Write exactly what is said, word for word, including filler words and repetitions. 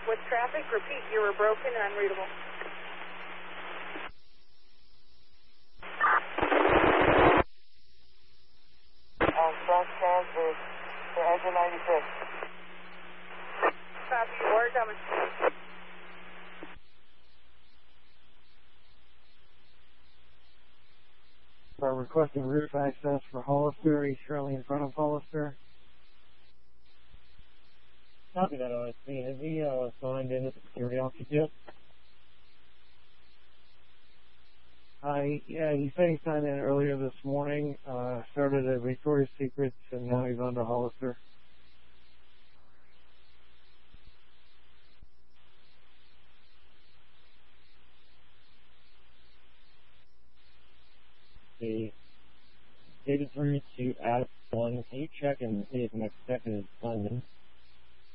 with traffic. Repeat, you were broken and unreadable. Um, cross transfer for engine ninety-six. Copy, you are coming. We're requesting roof access for Hollister. He's currently in front of Hollister. Copy that, O S C. Has he uh, signed in as a security officer yet? Uh, yeah, he said he signed in earlier this morning, uh, started at Victoria's Secrets, and now he's on to Hollister. The David three to add one. Can you check and see if next step is signed in?